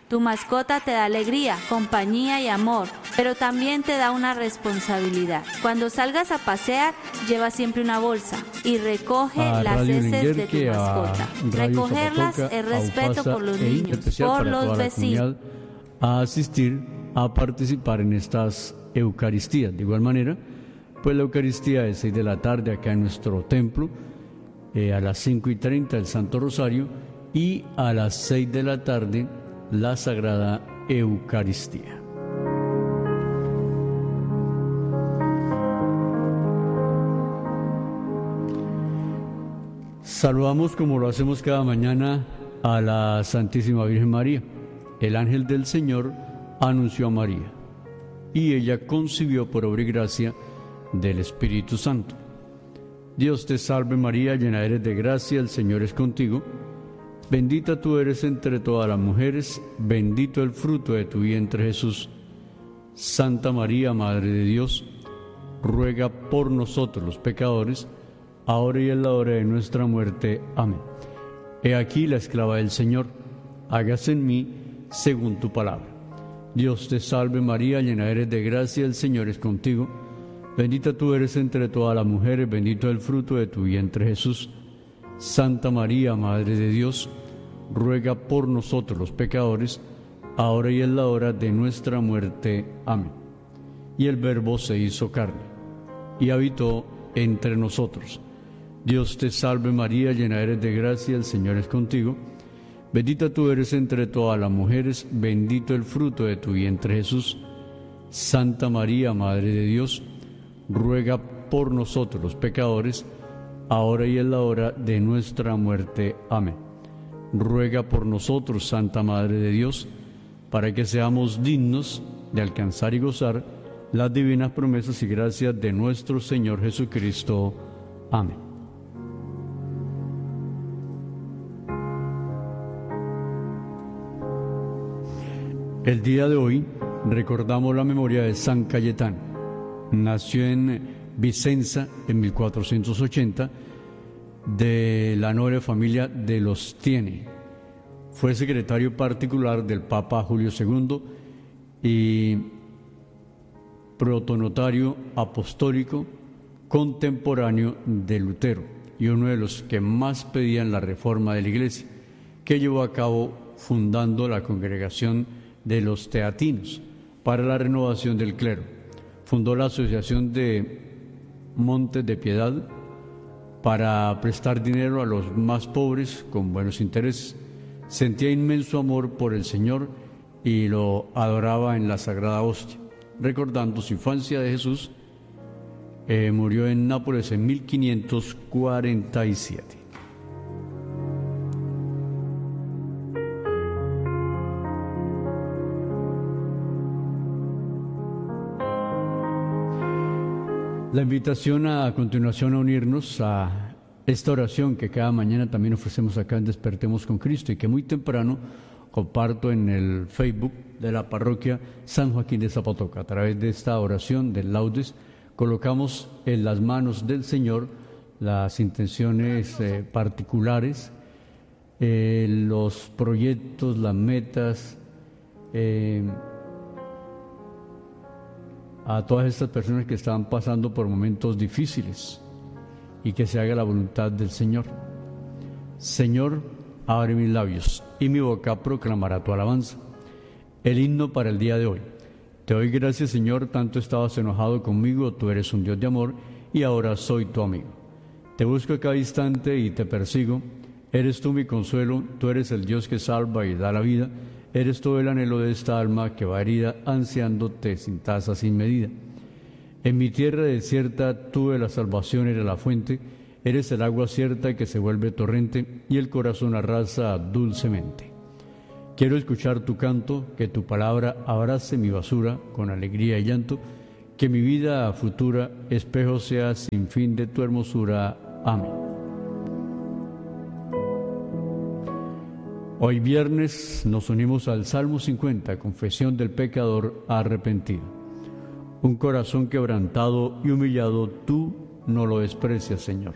Tu mascota te da alegría, compañía y amor, pero también te da una responsabilidad. Cuando salgas a pasear, lleva siempre una bolsa y recoge las heces de tu mascota. Recogerlas es respeto por los niños, por los vecinos. A asistir, a participar en estas Eucaristías. De igual manera, pues la Eucaristía es 6 de la tarde acá en nuestro templo, a las 5:30 el Santo Rosario y a las 6 de la tarde la Sagrada Eucaristía. Saludamos, como lo hacemos cada mañana, a la Santísima Virgen María. El ángel del Señor anunció a María, y ella concibió por obra y gracia del Espíritu Santo. Dios te salve María, llena eres de gracia, el Señor es contigo. Bendita tú eres entre todas las mujeres, bendito el fruto de tu vientre Jesús. Santa María, Madre de Dios, ruega por nosotros los pecadores, ahora y en la hora de nuestra muerte. Amén. He aquí la esclava del Señor, hágase en mí según tu palabra. Dios te salve María, llena eres de gracia, el Señor es contigo. Bendita tú eres entre todas las mujeres, bendito el fruto de tu vientre Jesús. Santa María, Madre de Dios, ruega por nosotros los pecadores, ahora y en la hora de nuestra muerte. Amén. Y el Verbo se hizo carne, y habitó entre nosotros. Dios te salve María, llena eres de gracia, el Señor es contigo. Bendita tú eres entre todas las mujeres, bendito el fruto de tu vientre Jesús. Santa María, Madre de Dios, ruega por nosotros los pecadores, ahora y en la hora de nuestra muerte. Amén. Ruega por nosotros, Santa Madre de Dios, para que seamos dignos de alcanzar y gozar las divinas promesas y gracias de nuestro Señor Jesucristo. Amén. El día de hoy recordamos la memoria de San Cayetano. Nació en Vicenza en 1480, de la noble familia de los Tiene. Fue secretario particular del Papa Julio II y protonotario apostólico contemporáneo de Lutero, y uno de los que más pedían la reforma de la Iglesia, que llevó a cabo fundando la congregación de los teatinos para la renovación del clero. Fundó la Asociación de Montes de Piedad para prestar dinero a los más pobres con buenos intereses. Sentía inmenso amor por el Señor y lo adoraba en la Sagrada Hostia. Recordando su infancia de Jesús, murió en Nápoles en 1547. La invitación a continuación a unirnos a esta oración que cada mañana también ofrecemos acá en Despertemos con Cristo, y que muy temprano comparto en el Facebook de la parroquia San Joaquín de Zapatoca. A través de esta oración del Laudes colocamos en las manos del Señor las intenciones particulares, los proyectos, las metas, a todas estas personas que están pasando por momentos difíciles, y que se haga la voluntad del Señor. Señor, abre mis labios y mi boca proclamará tu alabanza. El himno para el día de hoy. Te doy gracias, Señor, tanto estabas enojado conmigo, tú eres un Dios de amor y ahora soy tu amigo. Te busco a cada instante y te persigo. Eres tú mi consuelo, tú eres el Dios que salva y da la vida. Eres todo el anhelo de esta alma que va herida, ansiándote sin tasa, sin medida. En mi tierra desierta, tú de la salvación eres la fuente, eres el agua cierta que se vuelve torrente y el corazón arrasa dulcemente. Quiero escuchar tu canto, que tu palabra abrace mi basura con alegría y llanto, que mi vida futura espejo sea sin fin de tu hermosura. Amén. Hoy viernes nos unimos al Salmo 50, confesión del pecador arrepentido. Un corazón quebrantado y humillado, tú no lo desprecias, Señor.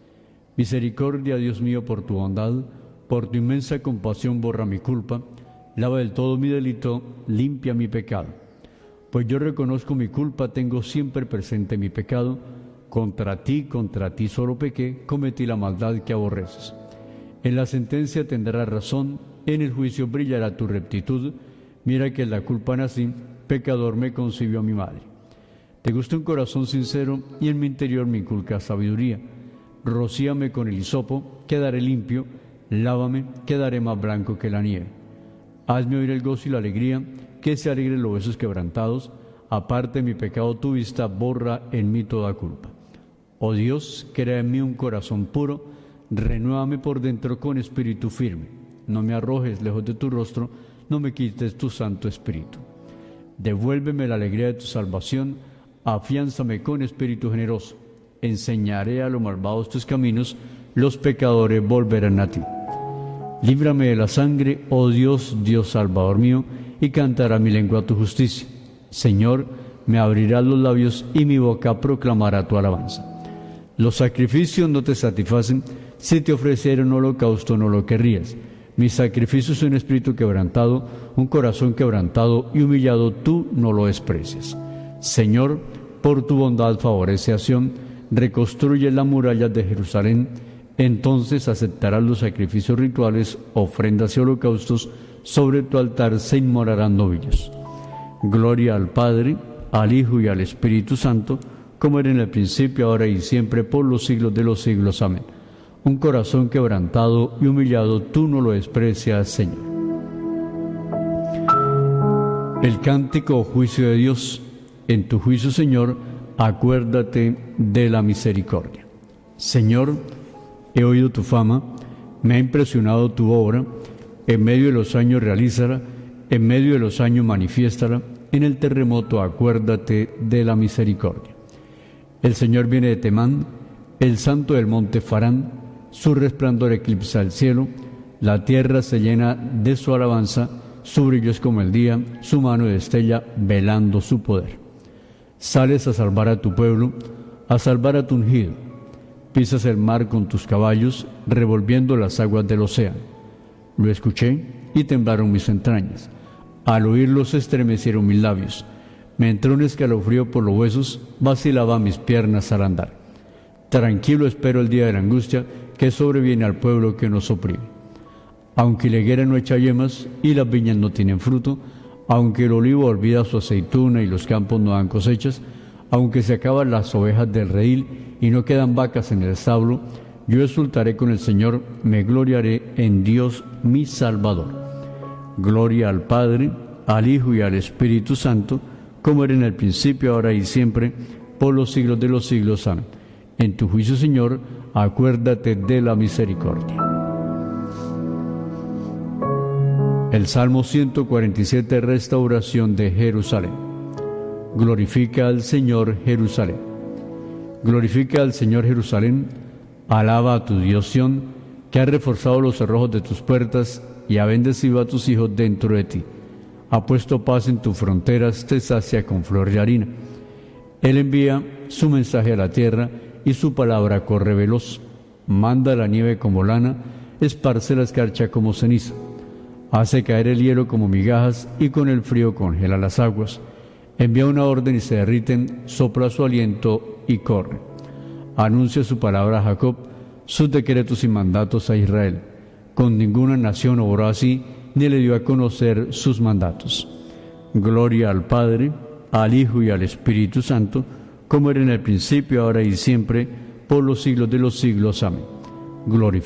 Misericordia, Dios mío, por tu bondad, por tu inmensa compasión borra mi culpa, lava del todo mi delito, limpia mi pecado. Pues yo reconozco mi culpa, tengo siempre presente mi pecado. Contra ti solo pequé, cometí la maldad que aborreces. En la sentencia tendrás razón, en el juicio brillará tu rectitud. Mira que en la culpa nací, pecador me concibió mi madre. Te gusta un corazón sincero y en mi interior me inculca sabiduría. Rocíame con el hisopo, quedaré limpio, lávame, quedaré más blanco que la nieve. Hazme oír el gozo y la alegría, que se alegren los huesos quebrantados. Aparte de mi pecado tu vista, borra en mí toda culpa. Oh Dios, crea en mí un corazón puro, renuévame por dentro con espíritu firme. No me arrojes lejos de tu rostro, no me quites tu santo espíritu. Devuélveme la alegría de tu salvación, afiánzame con espíritu generoso. Enseñaré a los malvados tus caminos, los pecadores volverán a ti. Líbrame de la sangre, oh Dios, Dios salvador mío, y cantará mi lengua tu justicia. Señor, me abrirás los labios y mi boca proclamará tu alabanza. Los sacrificios no te satisfacen, si te ofreciera un holocausto no lo querrías. Mi sacrificio es un espíritu quebrantado, un corazón quebrantado y humillado, tú no lo desprecias. Señor, por tu bondad favorece a Sión, reconstruye las murallas de Jerusalén, entonces aceptarás los sacrificios rituales, ofrendas y holocaustos, sobre tu altar se inmolarán novillos. Gloria al Padre, al Hijo y al Espíritu Santo, como era en el principio, ahora y siempre, por los siglos de los siglos. Amén. Un corazón quebrantado y humillado, tú no lo desprecias, Señor. El cántico juicio de Dios. En tu juicio, Señor, acuérdate de la misericordia. Señor, he oído tu fama, me ha impresionado tu obra, en medio de los años realízala, en medio de los años manifiéstala, en el terremoto acuérdate de la misericordia. El Señor viene de Temán, el santo del monte Farán, su resplandor eclipsa el cielo, la tierra se llena de su alabanza, su brillo es como el día, su mano destella velando su poder. Sales a salvar a tu pueblo, a salvar a tu ungido. Pisas el mar con tus caballos, revolviendo las aguas del océano. Lo escuché y temblaron mis entrañas. Al oírlo se estremecieron mis labios. Me entró un escalofrío por los huesos, vacilaban mis piernas al andar. Tranquilo espero el día de la angustia que sobreviene al pueblo que nos oprime. Aunque la higuera no echa yemas y las viñas no tienen fruto, aunque el olivo olvida su aceituna y los campos no dan cosechas, aunque se acaban las ovejas del redil y no quedan vacas en el establo, yo exultaré con el Señor, me gloriaré en Dios mi Salvador. Gloria al Padre, al Hijo y al Espíritu Santo, como era en el principio, ahora y siempre, por los siglos de los siglos. Amén. En tu juicio, Señor, acuérdate de la misericordia. El Salmo 147, restauración de Jerusalén. Glorifica al Señor Jerusalén. Glorifica al Señor Jerusalén, alaba a tu Dios Sión, que ha reforzado los cerrojos de tus puertas y ha bendecido a tus hijos dentro de ti. Ha puesto paz en tus fronteras, te sacia con flor de harina. Él envía su mensaje a la tierra y su palabra corre veloz. Manda la nieve como lana, esparce la escarcha como ceniza. Hace caer el hielo como migajas y con el frío congela las aguas. Envía una orden y se derriten, sopla su aliento y corre. Anuncia su palabra a Jacob, sus decretos y mandatos a Israel. Con ninguna nación obró así, ni le dio a conocer sus mandatos. Gloria al Padre, al Hijo y al Espíritu Santo, como era en el principio, ahora y siempre, por los siglos de los siglos. Amén. Glorifica